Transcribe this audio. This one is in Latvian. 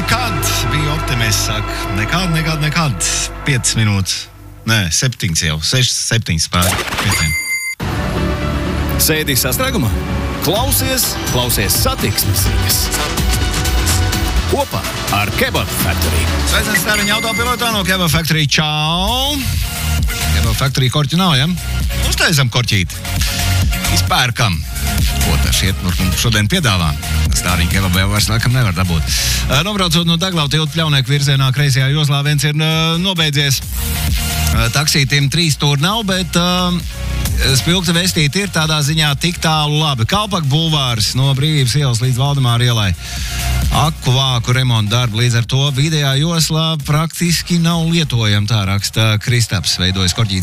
Nekad bija optimists, saka. Nekad. 5 minūtes. Nē, 7 jau. 6, 7 spēlē. 5. Sēdī sastrēgumā? Klausies satiksmes ziņas. Kopā ar Kebab Factory. Sveicināts Stāriņa autopilotā no Kebab Factory. Čau! Kebab Factory korķi nav, ja? Uztaisam korķīti. Izpērkam. Ko tā mums šodien piedāvā? Stāriņa Kebab jau vairs laikam nevar dabūt. Nobraucot no Daglava tilta Pļaunieku virzienā kreisajā joslā, viens ir nobeidzies. Taksītiem 3 stūri nav, bet spilgta vestīti ir tādā ziņā tik tālu labi. Kalpak bulvārs no Brīvības ielas līdz Valdemāra ielai. Aku vāku remonta darbu, līdz ar to vidējā joslā praktiski nav lietojama, tā raksta Kristaps. Veidojas korķīts